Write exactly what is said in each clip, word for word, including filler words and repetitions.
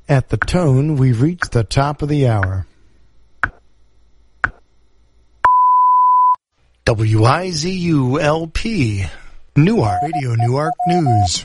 At the tone, we've reached the top of the hour. W I Z U L P, Newark, Radio Newark News.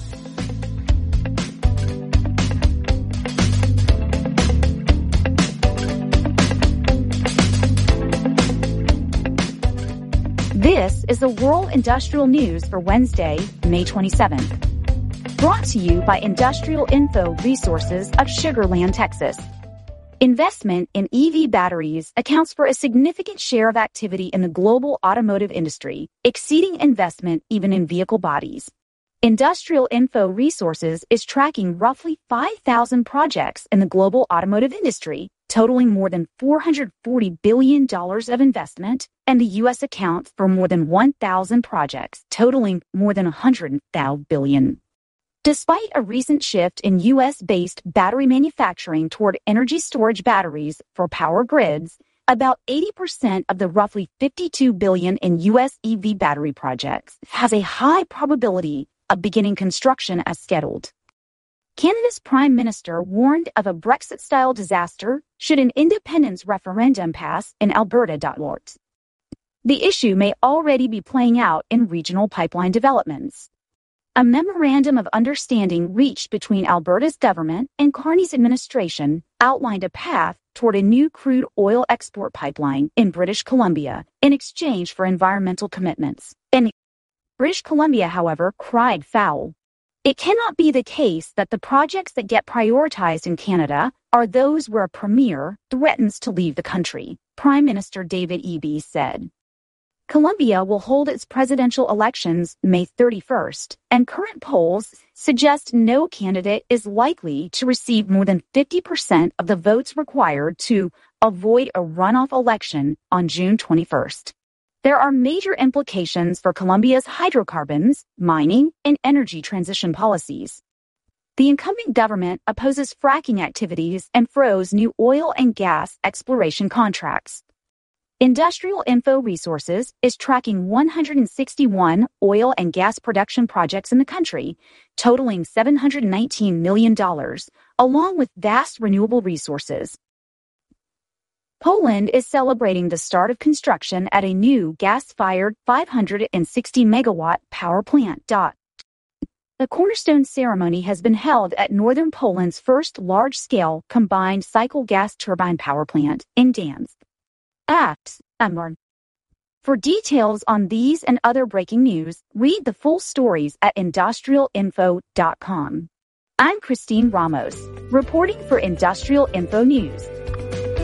This is the World Industrial News for Wednesday, May twenty-seventh. Brought to you by Industrial Info Resources of Sugar Land, Texas. Investment in E V batteries accounts for a significant share of activity in the global automotive industry, exceeding investment even in vehicle bodies. Industrial Info Resources is tracking roughly five thousand projects in the global automotive industry, totaling more than four hundred forty billion dollars of investment, and the U S accounts for more than one thousand projects, totaling more than one hundred billion dollars. Despite a recent shift in U S-based battery manufacturing toward energy storage batteries for power grids, about eighty percent of the roughly fifty-two billion dollars in U S E V battery projects has a high probability of beginning construction as scheduled. Canada's Prime Minister warned of a Brexit-style disaster should an independence referendum pass in Alberta. The issue may already be playing out in regional pipeline developments. A memorandum of understanding reached between Alberta's government and Carney's administration outlined a path toward a new crude oil export pipeline in British Columbia in exchange for environmental commitments. And British Columbia, however, cried foul. It cannot be the case that the projects that get prioritized in Canada are those where a premier threatens to leave the country, Prime Minister David Eby said. Colombia will hold its presidential elections May thirty-first, and current polls suggest no candidate is likely to receive more than fifty percent of the votes required to avoid a runoff election on June twenty-first. There are major implications for Colombia's hydrocarbons, mining, and energy transition policies. The incumbent government opposes fracking activities and froze new oil and gas exploration contracts. Industrial Info Resources is tracking one hundred sixty-one oil and gas production projects in the country, totaling seven hundred nineteen million dollars, along with vast renewable resources. Poland is celebrating the start of construction at a new gas-fired five hundred sixty megawatt power plant. The cornerstone ceremony has been held at northern Poland's first large-scale combined cycle gas turbine power plant in Danzig. Acts, Unborn. For details on these and other breaking news, read the full stories at industrial info dot com. I'm Christine Ramos, reporting for Industrial Info News.